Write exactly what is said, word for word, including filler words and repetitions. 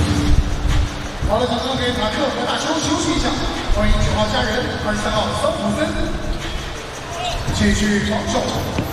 好了，掌声给塔克和大邱休息一下。欢迎九号家人，二十三号桑普森继续防守。